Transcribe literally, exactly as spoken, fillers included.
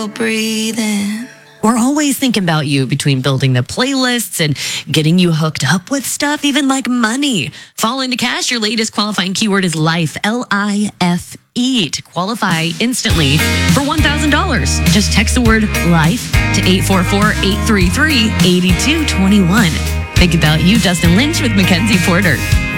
Breathing. We're always thinking about you between building the playlists and getting you hooked up with stuff, even like money. Fall into cash. Your latest qualifying keyword is life, L I F E, to qualify instantly for one thousand dollars. Just text the word life to eight four four, eight three three, eight two two one. Think about you, Dustin Lynch with Mackenzie Porter.